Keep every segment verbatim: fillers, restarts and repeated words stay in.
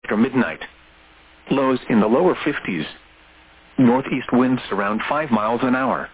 after midnight. Lows in the lower fifties. Northeast winds around five miles an hour.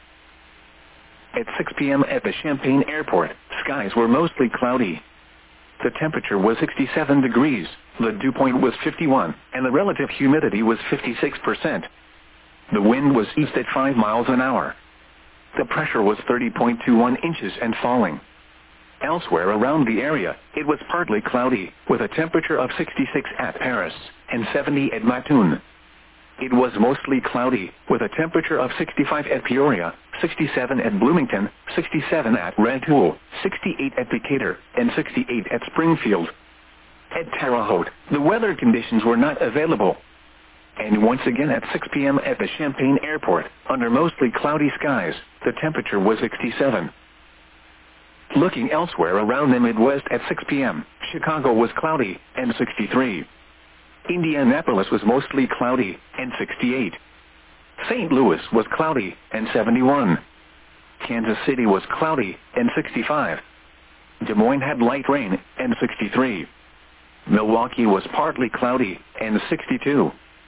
At six p m at the Champaign Airport, skies were mostly cloudy. The temperature was sixty-seven degrees, the dew point was fifty-one, and the relative humidity was fifty-six percent. The wind was east at five miles an hour. The pressure was thirty point two one inches and falling. Elsewhere around the area, it was partly cloudy, with a temperature of sixty-six at Paris and seventy at Matun. It was mostly cloudy, with a temperature of sixty-five at Peoria, sixty-seven at Bloomington, sixty-seven at Rantoul, sixty-eight at Decatur, and sixty-eight at Springfield. At Terre Haute, the weather conditions were not available. And once again at six p m at the Champaign Airport, under mostly cloudy skies, the temperature was sixty-seven. Looking elsewhere around the Midwest at six p m, Chicago was cloudy, and sixty-three. Indianapolis was mostly cloudy, and sixty-eight. Saint Louis was cloudy, and seventy-one. Kansas City was cloudy, and sixty-five. Des Moines had light rain, and sixty-three. Milwaukee was partly cloudy, and sixty-two.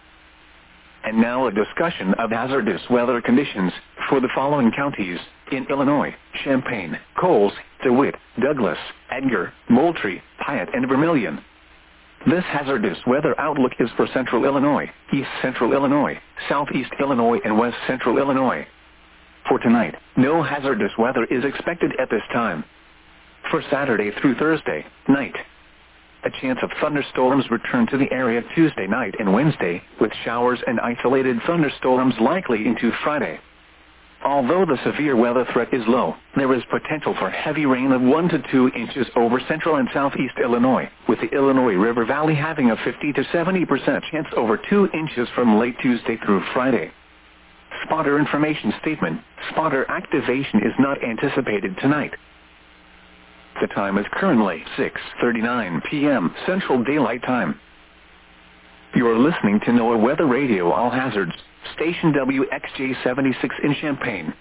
And now a discussion of hazardous weather conditions for the following counties in Illinois: Champaign, Coles, DeWitt, Douglas, Edgar, Moultrie, Piatt, and Vermilion. This hazardous weather outlook is for Central Illinois, East Central Illinois, Southeast Illinois, and West Central Illinois. For tonight, no hazardous weather is expected at this time. For Saturday through Thursday night, a chance of thunderstorms return to the area Tuesday night and Wednesday, with showers and isolated thunderstorms likely into Friday. Although the severe weather threat is low, there is potential for heavy rain of one to two inches over central and southeast Illinois, with the Illinois River Valley having a fifty to seventy percent chance over two inches from late Tuesday through Friday. Spotter information statement: spotter activation is not anticipated tonight. The time is currently six thirty-nine p m Central Daylight Time. You are listening to NOAA Weather Radio All Hazards, station W X J seventy-six in Champaign.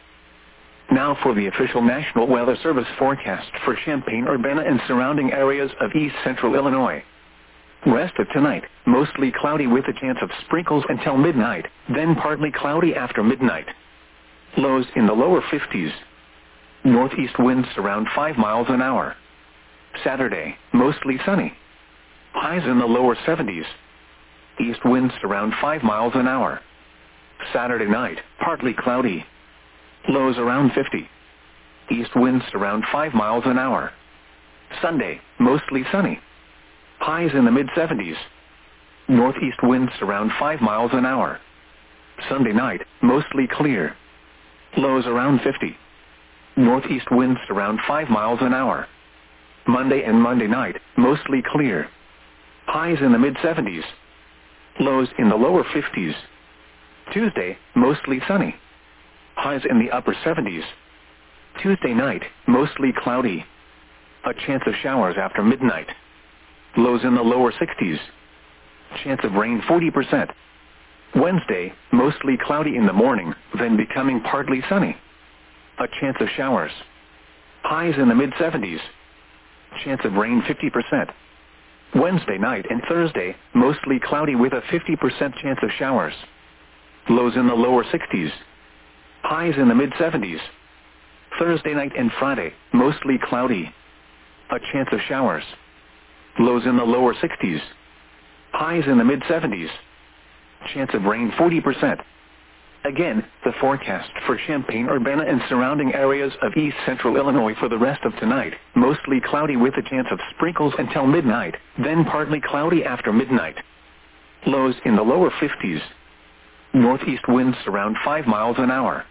Now for the official National Weather Service forecast for Champaign, Urbana, and surrounding areas of East Central Illinois. Rest of tonight, mostly cloudy with a chance of sprinkles until midnight, then partly cloudy after midnight. Lows in the lower fifties. Northeast winds around five miles an hour. Saturday, mostly sunny. Highs in the lower seventies. East winds around five miles an hour. Saturday night, partly cloudy. Lows around fifty. East winds around five miles an hour. Sunday, mostly sunny. Highs in the mid seventies. Northeast winds around five miles an hour. Sunday night, mostly clear. Lows around fifty. Northeast winds around five miles an hour. Monday and Monday night, mostly clear. Highs in the mid seventies. Lows in the lower fifties. Tuesday, mostly sunny. Highs in the upper seventies. Tuesday night, mostly cloudy. A chance of showers after midnight. Lows in the lower sixties. Chance of rain forty percent. Wednesday, mostly cloudy in the morning, then becoming partly sunny. A chance of showers. Highs in the mid seventies. Chance of rain fifty percent. Wednesday night and Thursday, mostly cloudy with a fifty percent chance of showers. Lows in the lower sixties. Highs in the mid seventies. Thursday night and Friday, mostly cloudy. A chance of showers. Lows in the lower sixties. Highs in the mid seventies. Chance of rain forty percent. Again, the forecast for Champaign, Urbana, and surrounding areas of East Central Illinois for the rest of tonight: mostly cloudy with a chance of sprinkles until midnight, then partly cloudy after midnight. Lows in the lower fifties. Northeast winds around five miles an hour.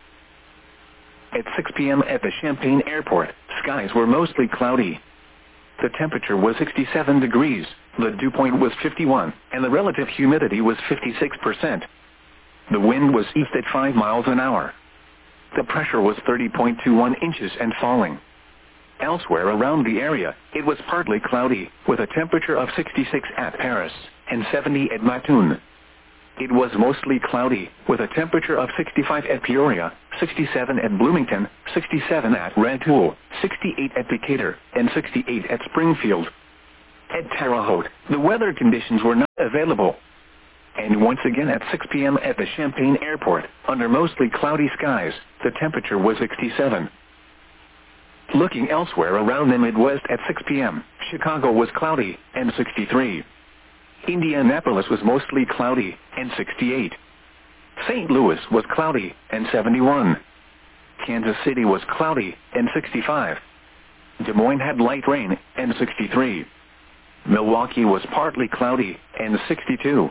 At six p m at the Champaign Airport, skies were mostly cloudy. The temperature was sixty-seven degrees, the dew point was fifty-one, and the relative humidity was fifty-six percent. The wind was east at five miles an hour. The pressure was thirty point two one inches and falling. Elsewhere around the area, it was partly cloudy, with a temperature of sixty-six at Paris and seventy at Matun. It was mostly cloudy, with a temperature of sixty-five at Peoria, sixty-seven at Bloomington, sixty-seven at Rantoul, sixty-eight at Decatur, and sixty-eight at Springfield. At Terre Haute, the weather conditions were not available. And once again at six p m at the Champaign Airport, under mostly cloudy skies, the temperature was sixty-seven. Looking elsewhere around the Midwest at six p m, Chicago was cloudy, and sixty-three. Indianapolis was mostly cloudy, and sixty-eight. Saint Louis was cloudy, and seventy-one. Kansas City was cloudy, and sixty-five. Des Moines had light rain, and sixty-three. Milwaukee was partly cloudy, and sixty-two.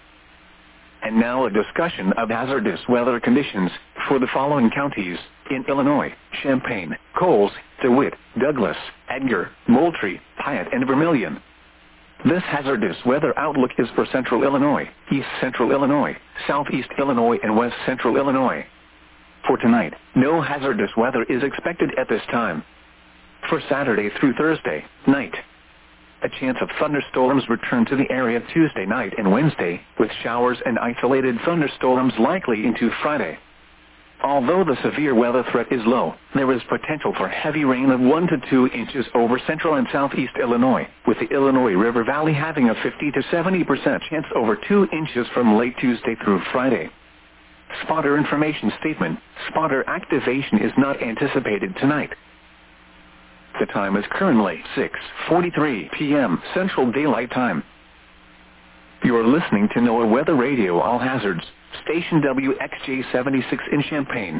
And now a discussion of hazardous weather conditions for the following counties in Illinois: Champaign, Coles, DeWitt, Douglas, Edgar, Moultrie, Piatt, and Vermilion. This hazardous weather outlook is for Central Illinois, East Central Illinois, Southeast Illinois, and West Central Illinois. For tonight, no hazardous weather is expected at this time. For Saturday through Thursday night, a chance of thunderstorms return to the area Tuesday night and Wednesday, with showers and isolated thunderstorms likely into Friday. Although the severe weather threat is low, there is potential for heavy rain of one to two inches over central and southeast Illinois, with the Illinois River Valley having a fifty to seventy percent chance over two inches from late Tuesday through Friday. Spotter information statement: spotter activation is not anticipated tonight. The time is currently six forty-three p m Central Daylight Time. You are listening to NOAA Weather Radio All Hazards, station W X J seventy-six in Champaign.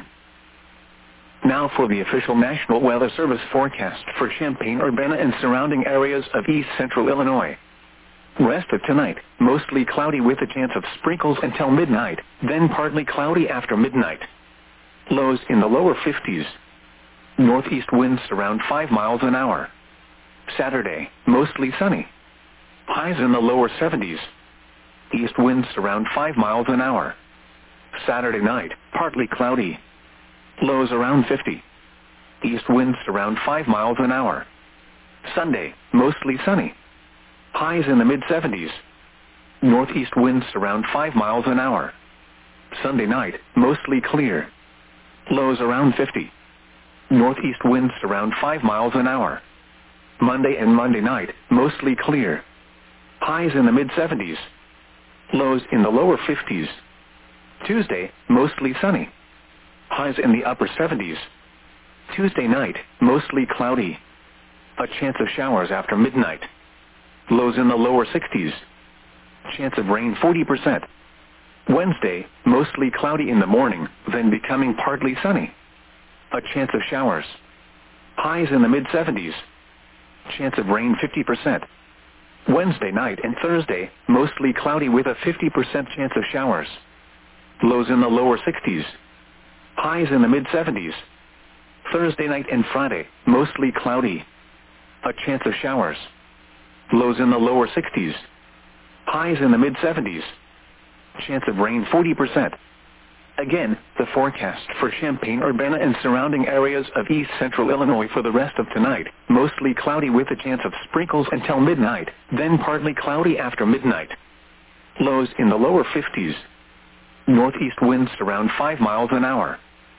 Now for the official National Weather Service forecast for Champaign, Urbana, and surrounding areas of East Central Illinois. Rest of tonight, mostly cloudy with a chance of sprinkles until midnight, then partly cloudy after midnight. Lows in the lower fifties. Northeast winds around five miles an hour. Saturday, mostly sunny. Highs in the lower seventies. East winds around five miles an hour. Saturday night, partly cloudy. Lows around fifty. East winds around five miles an hour. Sunday, mostly sunny. Highs in the mid seventies. Northeast winds around five miles an hour. Sunday night, mostly clear. Lows around fifty. Northeast winds around five miles an hour. Monday and Monday night, mostly clear. Highs in the mid seventies. Lows in the lower fifties. Tuesday, mostly sunny. Highs in the upper seventies. Tuesday night, mostly cloudy. A chance of showers after midnight. Lows in the lower sixties. Chance of rain forty percent. Wednesday, mostly cloudy in the morning, then becoming partly sunny. A chance of showers. Highs in the mid seventies. Chance of rain fifty percent. Wednesday night and Thursday, mostly cloudy with a fifty percent chance of showers. Lows in the lower sixties. Highs in the mid seventies. Thursday night and Friday, mostly cloudy. A chance of showers. Lows in the lower sixties. Highs in the mid seventies. Chance of rain forty percent. Again, the forecast for Champaign, Urbana, and surrounding areas of East Central Illinois for the rest of tonight: mostly cloudy with a chance of sprinkles until midnight, then partly cloudy after midnight. Lows in the lower fifties. Northeast winds around five miles an hour.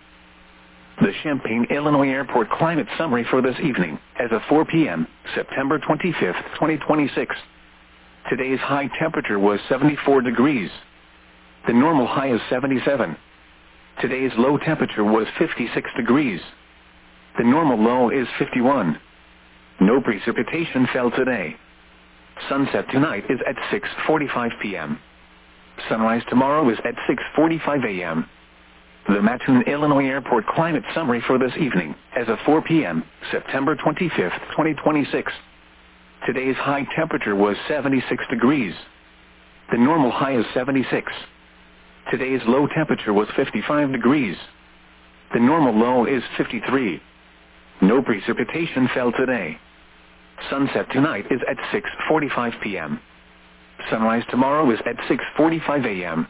The Champaign, Illinois Airport climate summary for this evening, as of four p m, September twenty-fifth, twenty twenty-six. Today's high temperature was seventy-four degrees. The normal high is seventy-seven. Today's low temperature was fifty-six degrees. The normal low is fifty-one. No precipitation fell today. Sunset tonight is at six forty-five p m Sunrise tomorrow is at six forty-five a m The Mattoon, Illinois Airport climate summary for this evening, as of four p m, September twenty-fifth, twenty twenty-six. Today's high temperature was seventy-six degrees. The normal high is seventy-six. Today's low temperature was fifty-five degrees. The normal low is fifty-three. No precipitation fell today. Sunset tonight is at six forty-five p m Sunrise tomorrow is at six forty-five a m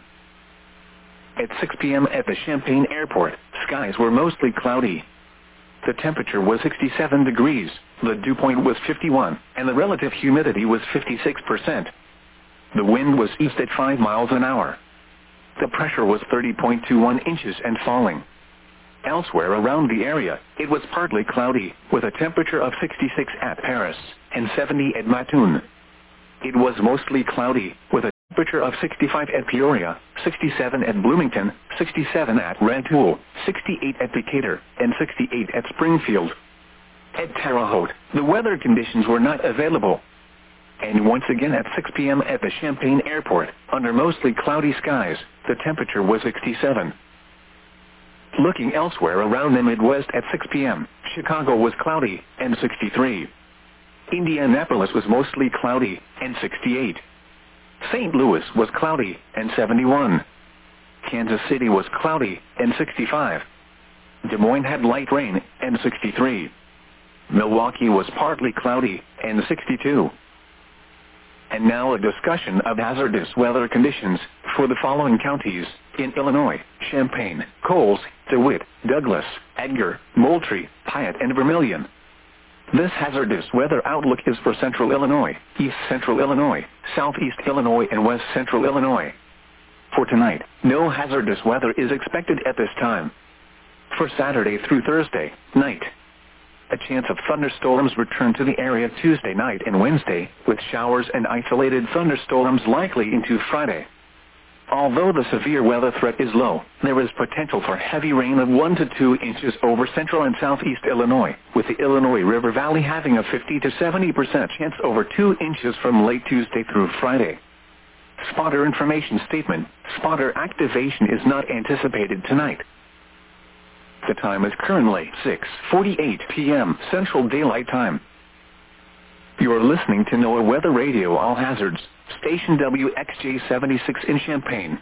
At six p m at the Champaign Airport, skies were mostly cloudy. The temperature was sixty-seven degrees, the dew point was fifty-one, and the relative humidity was fifty-six percent. The wind was east at five miles an hour. The pressure was thirty point two one inches and falling. Elsewhere around the area, it was partly cloudy, with a temperature of sixty-six at Paris and seventy at Mattoon. It was mostly cloudy, with a temperature of sixty-five at Peoria, sixty-seven at Bloomington, sixty-seven at Rantoul, sixty-eight at Decatur, and sixty-eight at Springfield. At Terre Haute, the weather conditions were not available. And once again at six p m at the Champaign Airport, under mostly cloudy skies, the temperature was sixty-seven. Looking elsewhere around the Midwest at six p m, Chicago was cloudy, and sixty-three. Indianapolis was mostly cloudy, and sixty-eight. Saint Louis was cloudy, and seventy-one. Kansas City was cloudy, and sixty-five. Des Moines had light rain, and sixty-three. Milwaukee was partly cloudy, and sixty-two. And now a discussion of hazardous weather conditions for the following counties in Illinois: Champaign, Coles, DeWitt, Douglas, Edgar, Moultrie, Piatt, and Vermilion. This hazardous weather outlook is for Central Illinois, East Central Illinois, Southeast Illinois, and West Central Illinois. For tonight, no hazardous weather is expected at this time. For Saturday through Thursday night, a chance of thunderstorms return to the area Tuesday night and Wednesday, with showers and isolated thunderstorms likely into Friday. Although the severe weather threat is low, there is potential for heavy rain of one to two inches over central and southeast Illinois, with the Illinois River Valley having a fifty to seventy percent chance over two inches from late Tuesday through Friday. Spotter information statement: spotter activation is not anticipated tonight. The time is currently six forty-eight p m Central Daylight Time. You are listening to NOAA Weather Radio All Hazards, station W X J seventy-six in Champaign.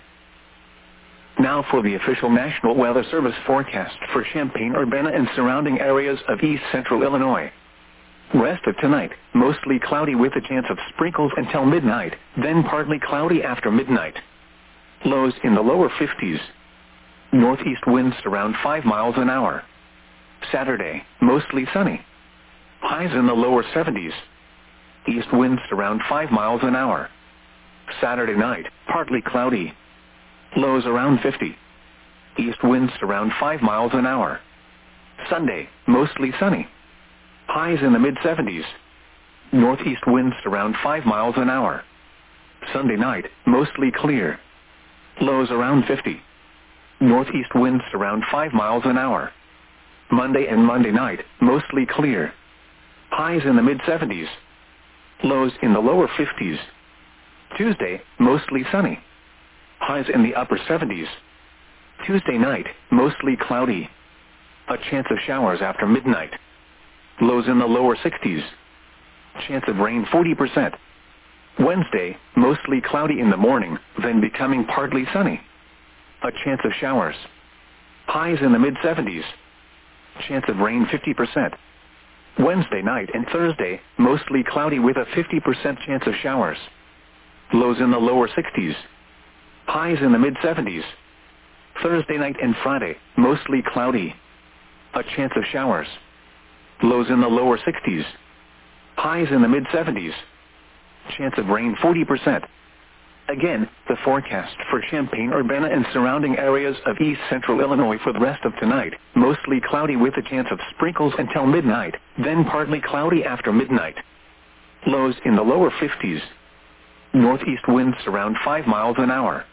Now for the official National Weather Service forecast for Champaign-Urbana and surrounding areas of East Central Illinois. Rest of tonight, mostly cloudy with a chance of sprinkles until midnight, then partly cloudy after midnight. Lows in the lower fifties. Northeast winds around five miles an hour. Saturday, mostly sunny. Highs in the lower seventies. East winds around five miles an hour. Saturday night, partly cloudy. Lows around fifty. East winds around five miles an hour. Sunday, mostly sunny. Highs in the mid-seventies. Northeast winds around five miles an hour. Sunday night, mostly clear. Lows around fifty. Northeast winds around five miles an hour. Monday and Monday night, mostly clear. Highs in the mid-seventies. Lows in the lower fifties. Tuesday, mostly sunny. Highs in the upper seventies. Tuesday night, mostly cloudy. A chance of showers after midnight. Lows in the lower sixties. Chance of rain forty percent. Wednesday, mostly cloudy in the morning, then becoming partly sunny. A chance of showers. Highs in the mid-seventies. Chance of rain fifty percent. Wednesday night and Thursday, mostly cloudy with a fifty percent chance of showers. Lows in the lower sixties. Highs in the mid-seventies. Thursday night and Friday, mostly cloudy. A chance of showers. Lows in the lower sixties. Highs in the mid-seventies. Chance of rain forty percent. Again, the forecast for Champaign-Urbana and surrounding areas of East Central Illinois for the rest of tonight: mostly cloudy with a chance of sprinkles until midnight, then partly cloudy after midnight. Lows in the lower fifties. Northeast winds around five miles an hour.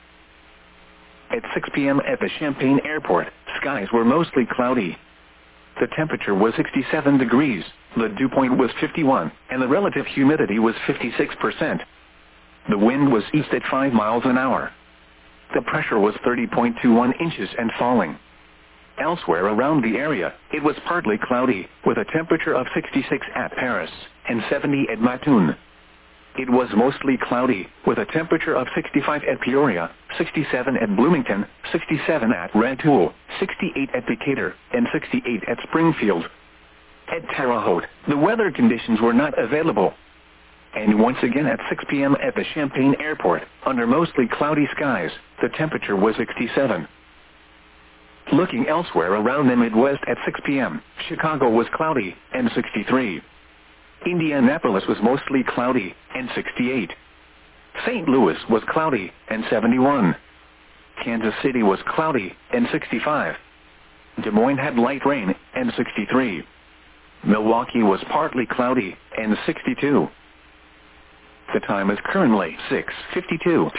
At six p m at the Champaign Airport, skies were mostly cloudy. The temperature was sixty-seven degrees, the dew point was fifty-one, and the relative humidity was fifty-six percent. The wind was east at five miles an hour. The pressure was thirty point two one inches and falling. Elsewhere around the area, it was partly cloudy, with a temperature of sixty-six at Paris and seventy at Mattoon. It was mostly cloudy, with a temperature of sixty-five at Peoria, sixty-seven at Bloomington, sixty-seven at Rantoul, sixty-eight at Decatur, and sixty-eight at Springfield. At Terre Haute, the weather conditions were not available. And once again at six p m at the Champaign Airport, under mostly cloudy skies, the temperature was sixty-seven. Looking elsewhere around the Midwest at six p m, Chicago was cloudy, and sixty-three. Indianapolis was mostly cloudy, and sixty-eight. Saint Louis was cloudy, and seventy-one. Kansas City was cloudy, and sixty-five. Des Moines had light rain, and sixty-three. Milwaukee was partly cloudy, and sixty-two. The time is currently six fifty-two.